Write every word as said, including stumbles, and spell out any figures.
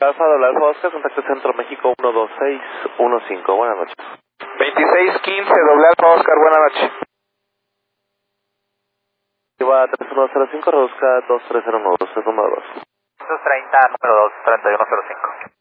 Alfa, doble Alfa Oscar, contacto Centro México uno dos seis uno cinco, buenas noches. veintiséis quince, doble Alfa Oscar, buenas noches. Lleva tres uno cero cinco, reduzca dos tres cero uno, usted número dos. dos treinta, número dos, treinta y uno cero cinco.